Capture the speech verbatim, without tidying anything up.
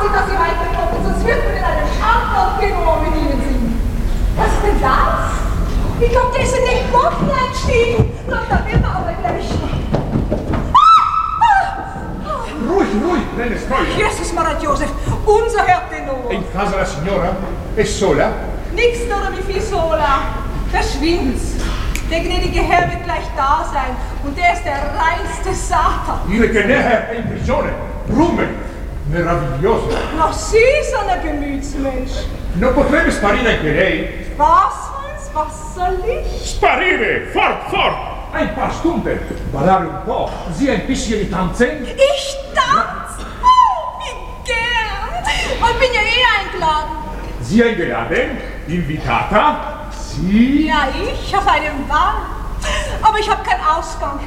Sie, dass Sie weiterkommen, sonst wird man in einem anderen Tenor mit Ihnen singen. Was ist denn das? Ich glaube, der ist in den Boden eingestiegen. Doch, da will man aber gleich noch. Ruhig, ruhig, nelle storie. Jesus Maria Joseph, unser Herr Tenor. E in casa la signora? È sola? Nix oder wie viel sola. Verschwind's. Der gnädige Herr wird gleich da sein. Und der ist der reinste Satan. Dire che ne è in prigione. Rume. Meraviglioso. Noch Sie, so ein Gemütsmensch. Non potrebbe sparire anche lei? Was, Hans? Was soll ich? Sparire! Fort, fort! Ein paar Stunden. Ballare un po'. Sie ein bisschen tanzen? Ich tanze? Oh, wie gern. Und bin ja eh eingeladen. Sie eingeladen? Invitata? Sie? Ja, ich auf einem Ball. Aber ich habe keinen Ausgang.